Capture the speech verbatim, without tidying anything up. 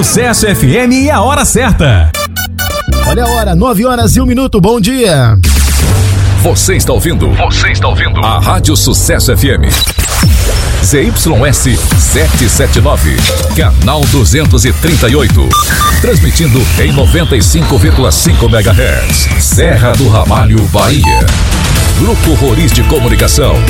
Sucesso F M e a hora certa. Olha a hora, nove horas e um minuto, bom dia. Você está ouvindo? Você está ouvindo? A Rádio Sucesso F M. Z Y S setecentos e setenta e nove, canal duzentos e trinta e oito. Transmitindo em noventa e cinco vírgula cinco megahertz. Serra do Ramalho, Bahia. Grupo Roriz de Comunicação.